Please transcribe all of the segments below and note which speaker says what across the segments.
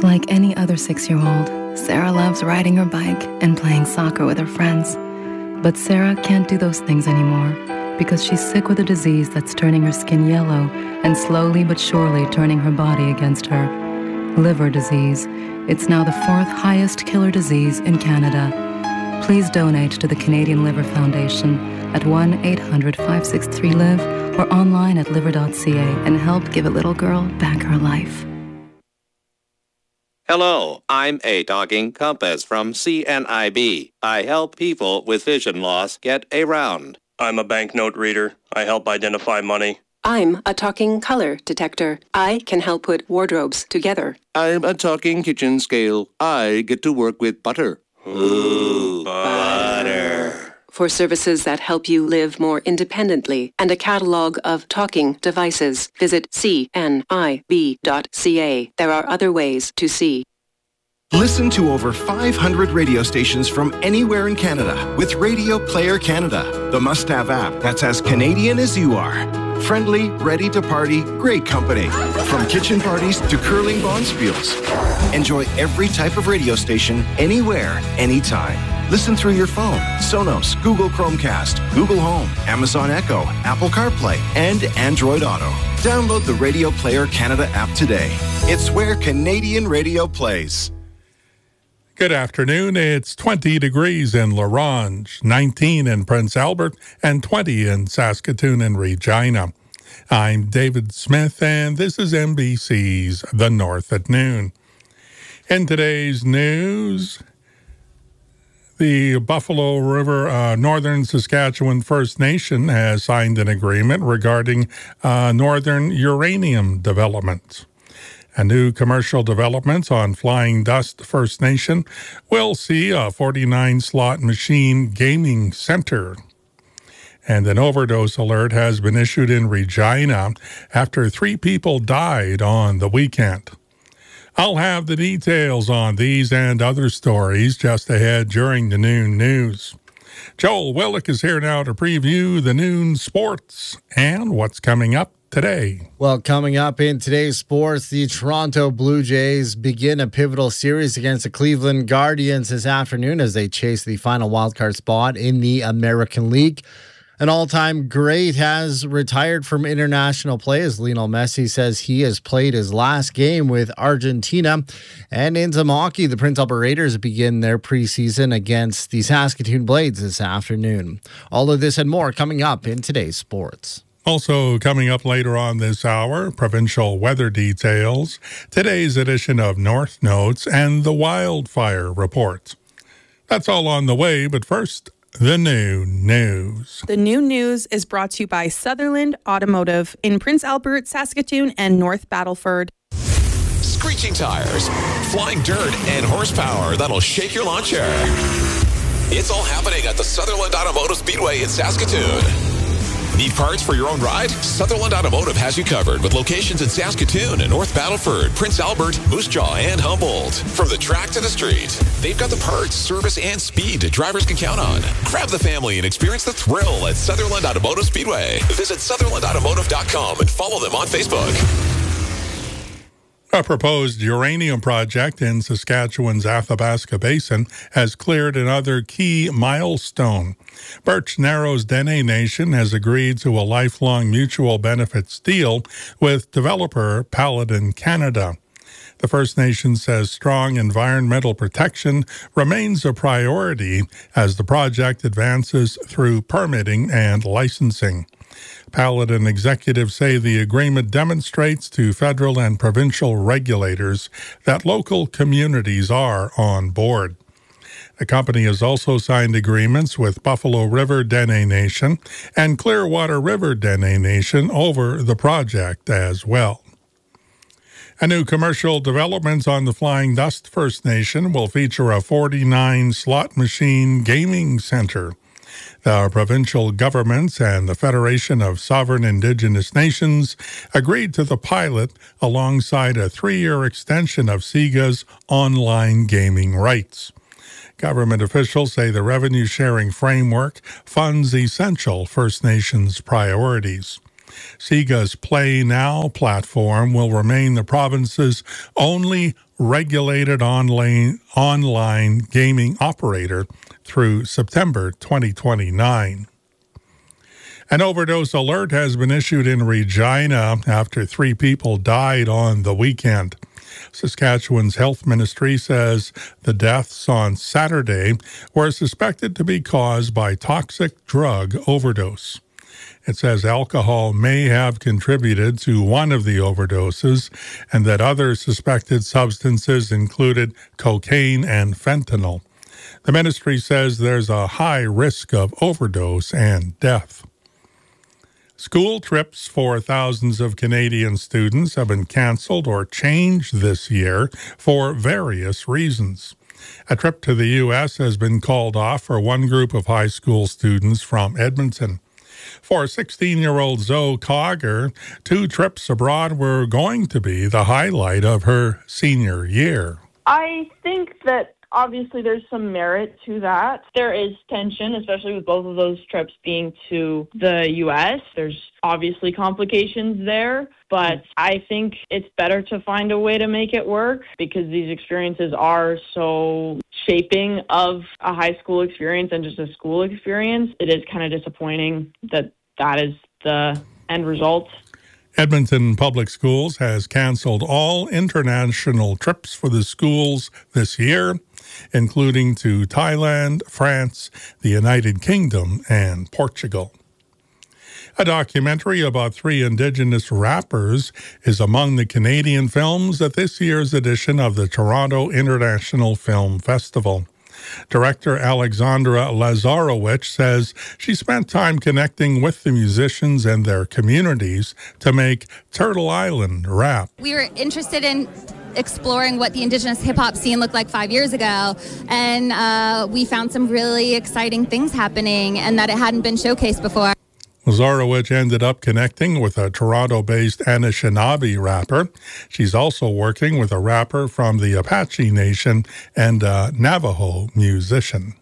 Speaker 1: Like any other 6-year-old, Sarah loves riding her bike and playing soccer with her friends. But Sarah can't do those things anymore because she's sick with a disease that's turning her skin yellow and slowly but surely turning her body against her. Liver disease. It's now the 4th highest killer disease in Canada. Please donate to the Canadian Liver Foundation at 1-800-563-LIVE or online at liver.ca and help give a little girl back her life.
Speaker 2: Hello, I'm a talking compass from CNIB. I help people with vision loss get around.
Speaker 3: I'm a banknote reader. I help identify money.
Speaker 4: I'm a talking color detector. I can help put wardrobes together.
Speaker 5: I'm a talking kitchen scale. I get to work with butter.
Speaker 2: Ooh, butter.
Speaker 4: For services that help you live more independently and a catalog of talking devices, visit cnib.ca. There are other ways to see.
Speaker 6: Listen to over 500 radio stations from anywhere in Canada with Radio Player Canada, the must-have app that's as Canadian as you are. Friendly, ready to party, great company. From kitchen parties to curling bonspiels. Enjoy every type of radio station, anywhere, anytime. Listen through your phone, Sonos, Google Chromecast, Google Home, Amazon Echo, Apple CarPlay, and Android Auto. Download the Radio Player Canada app today. It's where Canadian radio plays.
Speaker 7: Good afternoon. It's 20 degrees in La Ronge, 19 in Prince Albert, and 20 in Saskatoon and Regina. I'm David Smith, and this is NBC's The North at Noon. In today's news, the Buffalo River Northern Saskatchewan First Nation has signed an agreement regarding northern uranium development. A new commercial development on Flying Dust First Nation will see a 49-slot machine gaming center. And an overdose alert has been issued in Regina after 3 people died on the weekend. I'll have the details on these and other stories just ahead during the noon news. Joel Willick is here now to preview the noon sports and what's coming up today.
Speaker 8: Well, coming up in today's sports, the Toronto Blue Jays begin a pivotal series against the Cleveland Guardians this afternoon as they chase the final wildcard spot in the American League. An all-time great has retired from international play as Lionel Messi says he has played his last game with Argentina. And in some hockey, the Prince Albert Raiders begin their preseason against the Saskatoon Blades this afternoon. All of this and more coming up in today's sports.
Speaker 7: Also coming up later on this hour, provincial weather details, today's edition of North Notes, and the wildfire report. That's all on the way, but first, the noon news.
Speaker 9: The noon news is brought to you by Sutherland Automotive in Prince Albert, Saskatoon, and North Battleford.
Speaker 10: Screeching tires, flying dirt, and horsepower that'll shake your lawn chair. It's all happening at the Sutherland Automotive Speedway in Saskatoon. Need parts for your own ride? Sutherland Automotive has you covered with locations in Saskatoon and North Battleford, Prince Albert, Moose Jaw, and Humboldt. From the track to the street, they've got the parts, service, and speed that drivers can count on. Grab the family and experience the thrill at Sutherland Automotive Speedway. Visit SutherlandAutomotive.com and follow them on Facebook.
Speaker 7: A proposed uranium project in Saskatchewan's Athabasca Basin has cleared another key milestone. Birch Narrows Dene Nation has agreed to a lifelong mutual benefits deal with developer Paladin Canada. The First Nation says strong environmental protection remains a priority as the project advances through permitting and licensing. Paladin executives say the agreement demonstrates to federal and provincial regulators that local communities are on board. The company has also signed agreements with Buffalo River Dene Nation and Clearwater River Dene Nation over the project as well. A new commercial development on the Flying Dust First Nation will feature a 49-slot machine gaming center. The provincial governments and the Federation of Sovereign Indigenous Nations agreed to the pilot alongside a 3-year extension of SIGA's online gaming rights. Government officials say the revenue-sharing framework funds essential First Nations priorities. Sega's Play Now platform will remain the province's only regulated online gaming operator through September 2029. An overdose alert has been issued in Regina after 3 people died on the weekend. Saskatchewan's health ministry says the deaths on Saturday were suspected to be caused by toxic drug overdose. It says alcohol may have contributed to one of the overdoses and that other suspected substances included cocaine and fentanyl. The ministry says there's a high risk of overdose and death. School trips for thousands of Canadian students have been canceled or changed this year for various reasons. A trip to the U.S. has been called off for one group of high school students from Edmonton. For 16-year-old Zoe Cogger, 2 trips abroad were going to be the highlight of her senior year.
Speaker 11: I think that obviously there's some merit to that. There is tension, especially with both of those trips being to the U.S. There's obviously complications there, but I think it's better to find a way to make it work because these experiences are so shaping of a high school experience and just a school experience. It is kind of disappointing that that is the end result.
Speaker 7: Edmonton Public Schools has canceled all international trips for the schools this year, including to Thailand, France, the United Kingdom, and Portugal. A documentary about 3 Indigenous rappers is among the Canadian films at this year's edition of the Toronto International Film Festival. Director Alexandra Lazarowicz says she spent time connecting with the musicians and their communities to make Turtle Island rap.
Speaker 12: We were interested in exploring what the Indigenous hip-hop scene looked like 5 years ago, and we found some really exciting things happening and that it hadn't been showcased before.
Speaker 7: Lazarowicz ended up connecting with a Toronto-based Anishinaabe rapper. She's also working with a rapper from the Apache Nation and a Navajo musician.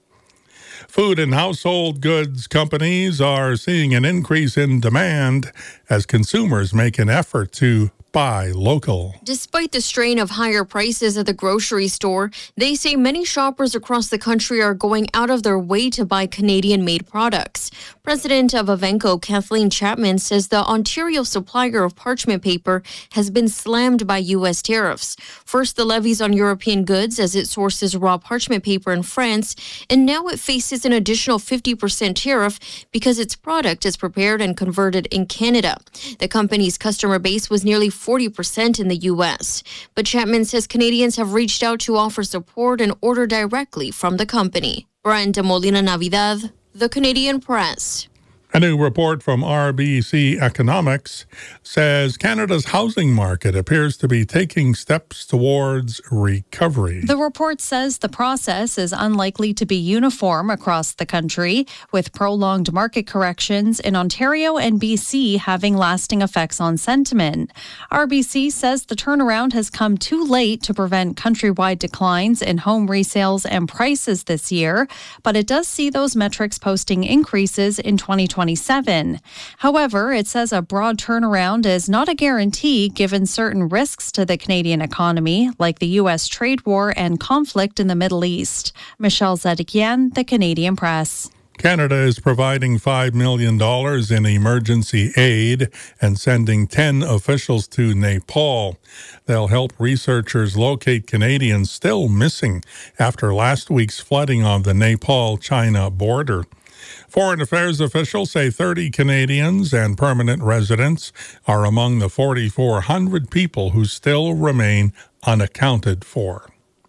Speaker 7: Food and household goods companies are seeing an increase in demand as consumers make an effort to buy local.
Speaker 13: Despite the strain of higher prices at the grocery store, they say many shoppers across the country are going out of their way to buy Canadian-made products. President of Avenco, Kathleen Chapman, says the Ontario supplier of parchment paper has been slammed by U.S. tariffs. First, the levies on European goods as it sources raw parchment paper in France, and now it faces an additional 50% tariff because its product is prepared and converted in Canada. The company's customer base was nearly 40% in the U.S. But Chapman says Canadians have reached out to offer support and order directly from the company. Brenda Molina Navidad, The Canadian Press.
Speaker 7: A new report from RBC Economics says Canada's housing market appears to be taking steps towards recovery.
Speaker 14: The report says the process is unlikely to be uniform across the country, with prolonged market corrections in Ontario and BC having lasting effects on sentiment. RBC says the turnaround has come too late to prevent countrywide declines in home resales and prices this year, but it does see those metrics posting increases in 2027. However, it says a broad turnaround is not a guarantee given certain risks to the Canadian economy, like the U.S. trade war and conflict in the Middle East. Michelle Zedekian, The Canadian Press.
Speaker 7: Canada is providing $5 million in emergency aid and sending 10 officials to Nepal. They'll help researchers locate Canadians still missing after last week's flooding on the Nepal-China border. Foreign Affairs officials say 30 Canadians and permanent residents are among the 4,400 people who still remain unaccounted for.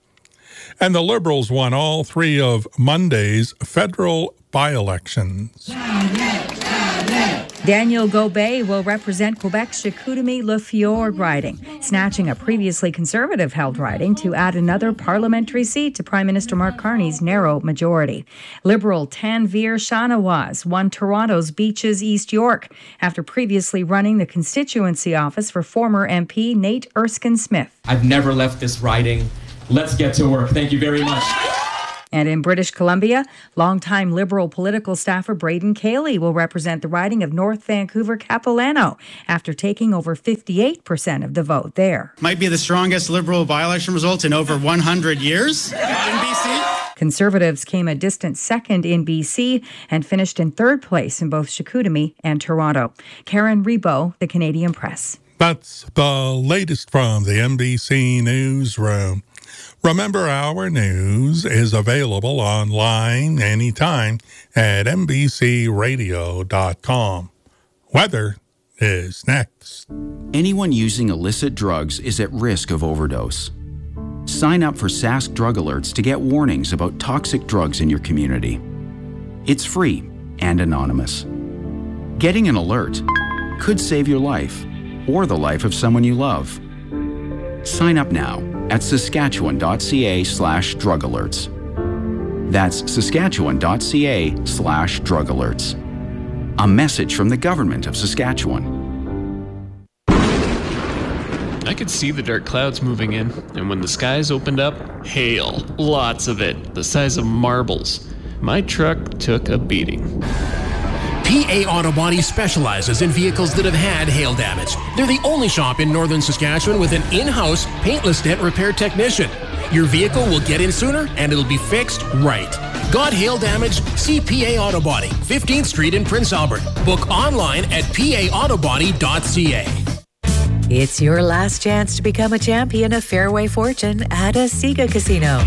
Speaker 7: And the Liberals won all 3 of Monday's federal by-elections.
Speaker 15: Daniel Gobet will represent Quebec's Chicoutimi-Le Fjord riding, snatching a previously conservative-held riding to add another parliamentary seat to Prime Minister Mark Carney's narrow majority. Liberal Tanvir Shanawaz won Toronto's Beaches East York after previously running the constituency office for former MP Nate Erskine Smith.
Speaker 16: I've never left this riding. Let's get to work. Thank you very much.
Speaker 15: And in British Columbia, longtime Liberal political staffer Braden Cayley will represent the riding of North Vancouver-Capilano after taking over 58% of the vote there.
Speaker 16: Might be the strongest Liberal by-election result in over 100 years in BC.
Speaker 15: Conservatives came a distant second in BC and finished in third place in both Chicoutimi and Toronto. Karen Rebo, The Canadian Press.
Speaker 7: That's the latest from the NBC Newsroom. Remember, our news is available online anytime at NBCRadio.com. Weather is next.
Speaker 17: Anyone using illicit drugs is at risk of overdose. Sign up for Sask Drug Alerts to get warnings about toxic drugs in your community. It's free and anonymous. Getting an alert could save your life or the life of someone you love. Sign up now at saskatchewan.ca/drug alerts. That's saskatchewan.ca/drug alerts. A message from the Government of Saskatchewan.
Speaker 18: I could see the dark clouds moving in, and when the skies opened up, hail, lots of it, the size of marbles. My truck took a beating.
Speaker 19: PA Auto Body specializes in vehicles that have had hail damage. They're the only shop in northern Saskatchewan with an in-house paintless dent repair technician. Your vehicle will get in sooner and it'll be fixed right. Got hail damage? See PA Auto Body, 15th Street in Prince Albert. Book online at paautobody.ca.
Speaker 20: It's your last chance to become a champion of Fairway Fortune at a Sega Casino.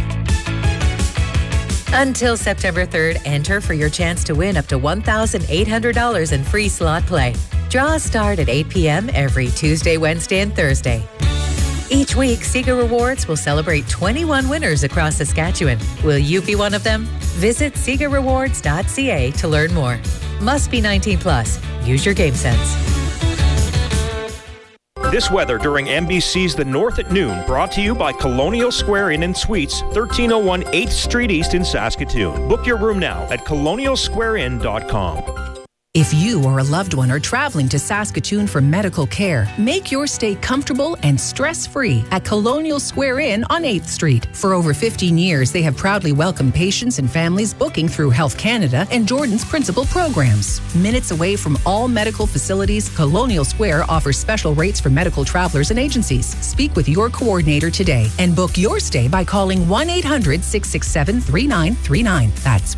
Speaker 20: Until September 3rd, enter for your chance to win up to $1,800 in free slot play. Draws start at 8 p.m. every Tuesday, Wednesday, and Thursday. Each week, Sega Rewards will celebrate 21 winners across Saskatchewan. Will you be one of them? Visit SegaRewards.ca to learn more. Must be 18 plus. Use your game sense.
Speaker 21: This weather during NBC's The North at Noon, brought to you by Colonial Square Inn and Suites, 1301 8th Street East in Saskatoon. Book your room now at colonialsquareinn.com.
Speaker 22: If you or a loved one are traveling to Saskatoon for medical care, make your stay comfortable and stress-free at Colonial Square Inn on 8th Street. For over 15 years, they have proudly welcomed patients and families booking through Health Canada and Jordan's principal programs. Minutes away from all medical facilities, Colonial Square offers special rates for medical travelers and agencies. Speak with your coordinator today and book your stay by calling 1-800-667-3939. That's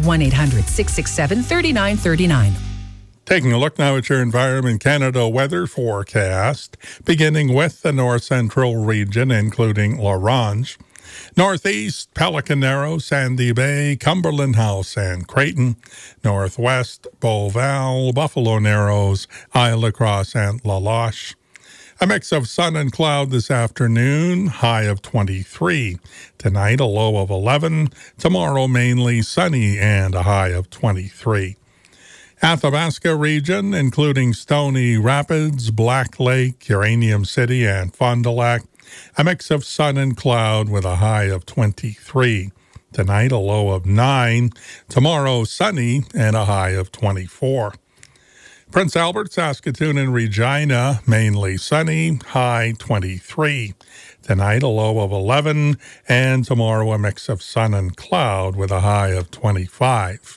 Speaker 22: 1-800-667-3939.
Speaker 7: Taking a look now at your Environment Canada weather forecast, beginning with the north central region, including La Ronge. Northeast, Pelican Narrow, Sandy Bay, Cumberland House, and Creighton. Northwest, Beauval, Buffalo Narrows, Isle La Crosse, and La Loche. A mix of sun and cloud this afternoon, high of 23. Tonight, a low of 11. Tomorrow, mainly sunny and a high of 23. Athabasca region, including Stony Rapids, Black Lake, Uranium City, and Fond du Lac. A mix of sun and cloud with a high of 23. Tonight, a low of 9. Tomorrow, sunny and a high of 24. Prince Albert, Saskatoon, and Regina, mainly sunny, high 23. Tonight, a low of 11. And tomorrow, a mix of sun and cloud with a high of 25.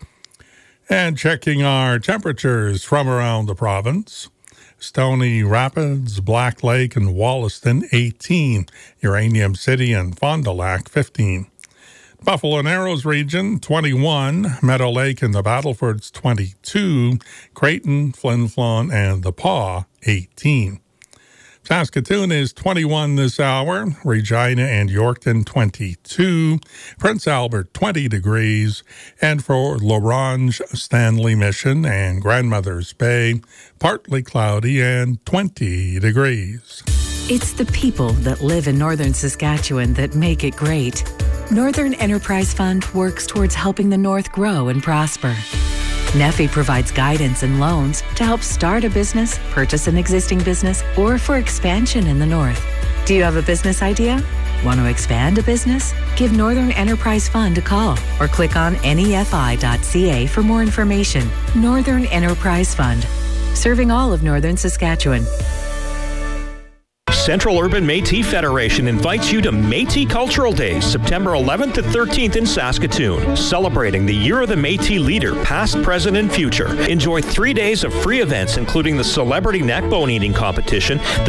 Speaker 7: And checking our temperatures from around the province. Stony Rapids, Black Lake, and Wollaston, 18. Uranium City and Fond du Lac, 15. Buffalo Narrows region, 21. Meadow Lake and the Battlefords, 22. Creighton, Flin Flon, and the Paw, 18. Saskatoon is 21 this hour. Regina and Yorkton, 22. Prince Albert, 20 degrees. And for La Ronge, Stanley Mission, and Grandmother's Bay, partly cloudy and 20 degrees.
Speaker 20: It's the people that live in northern Saskatchewan that make it great. Northern Enterprise Fund works towards helping the North grow and prosper. NEFI provides guidance and loans to help start a business, purchase an existing business, or for expansion in the North. Do you have a business idea? Want to expand a business? Give Northern Enterprise Fund a call or click on nefi.ca for more information. Northern Enterprise Fund, serving all of northern Saskatchewan.
Speaker 21: Central Urban Métis Federation invites you to Métis Cultural Days, September 11th to 13th in Saskatoon, celebrating the Year of the Métis leader, past, present, and future. Enjoy 3 days of free events, including the Celebrity Neck Bone Eating Competition,